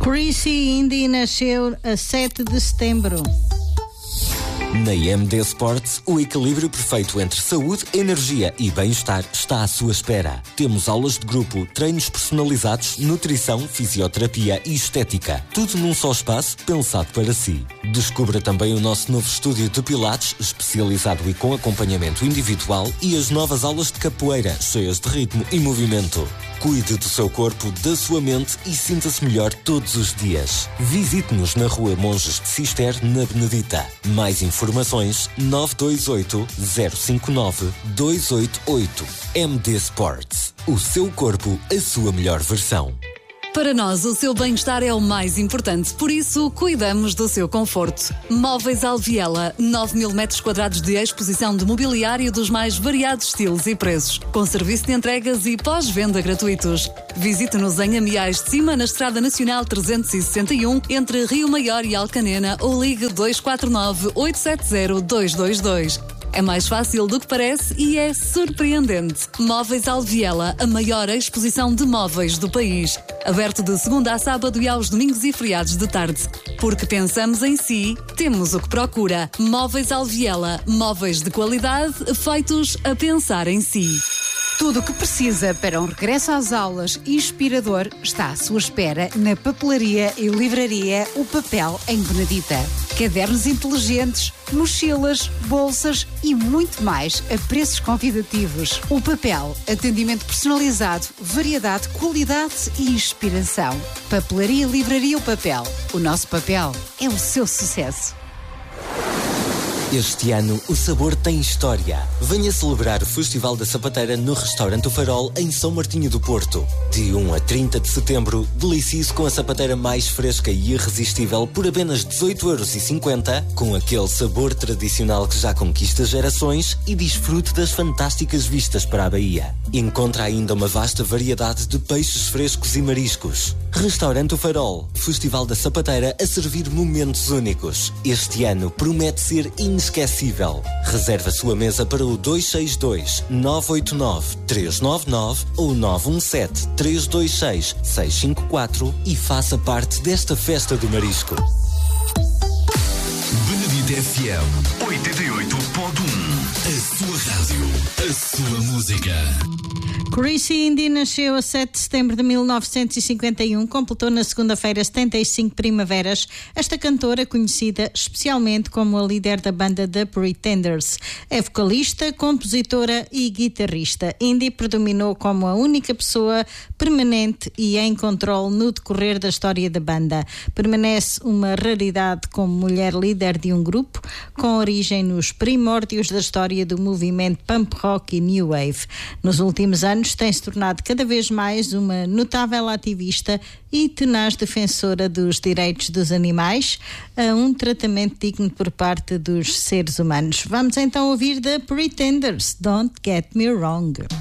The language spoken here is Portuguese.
Chrissy Indy nasceu a 7 de setembro. Na MD Sports, o equilíbrio perfeito entre saúde, energia e bem-estar está à sua espera. Temos aulas de grupo, treinos personalizados, nutrição, fisioterapia e estética. Tudo num só espaço, pensado para si. Descubra também o nosso novo estúdio de pilates, especializado e com acompanhamento individual, e as novas aulas de capoeira, cheias de ritmo e movimento. Cuide do seu corpo, da sua mente e sinta-se melhor todos os dias. Visite-nos na Rua Monges de Cister, na Benedita. Mais informações 928 059 288. MD Sports. O seu corpo, a sua melhor versão. Para nós, o seu bem-estar é o mais importante, por isso cuidamos do seu conforto. Móveis Alviela, 9.000 metros quadrados de exposição de mobiliário dos mais variados estilos e preços, com serviço de entregas e pós-venda gratuitos. Visite-nos em Amiais de Cima, na Estrada Nacional 361, entre Rio Maior e Alcanena, ou ligue 249-870-222. É mais fácil do que parece e é surpreendente. Móveis Alviela, a maior exposição de móveis do país. Aberto de segunda a sábado e aos domingos e feriados de tarde. Porque pensamos em si, temos o que procura. Móveis Alviela, móveis de qualidade feitos a pensar em si. Tudo o que precisa para um regresso às aulas inspirador está à sua espera na papelaria e livraria O Papel em Benedita. Cadernos inteligentes, mochilas, bolsas e muito mais a preços convidativos. O Papel, atendimento personalizado, variedade, qualidade e inspiração. Papelaria e livraria O Papel. O nosso papel é o seu sucesso. Este ano, o sabor tem história. Venha celebrar o Festival da Sapateira no Restaurante O Farol, em São Martinho do Porto. De 1 a 30 de setembro, delicie-se com a sapateira mais fresca e irresistível por apenas 18,50€, com aquele sabor tradicional que já conquista gerações, e desfrute das fantásticas vistas para a Baía. Encontra ainda uma vasta variedade de peixes frescos e mariscos. Restaurante O Farol, Festival da Sapateira a servir momentos únicos. Este ano promete ser inesquecível. Reserve a sua mesa para o 262-989-399 ou 917-326-654 e faça parte desta festa do marisco. Benedita FM 88.1. A sua rádio, a sua música. Chrissy Indy nasceu a 7 de setembro de 1951, completou na segunda-feira 75 primaveras. Esta cantora, conhecida especialmente como a líder da banda The Pretenders, é vocalista, compositora e guitarrista. Indy predominou como a única pessoa permanente e em controle no decorrer da história da banda. Permanece uma raridade como mulher líder de um grupo, com origem nos primórdios da história do movimento punk rock e new wave. Nos últimos anos tem-se tornado cada vez mais uma notável ativista e tenaz defensora dos direitos dos animais, a um tratamento digno por parte dos seres humanos. Vamos então ouvir The Pretenders, Don't Get Me Wrong.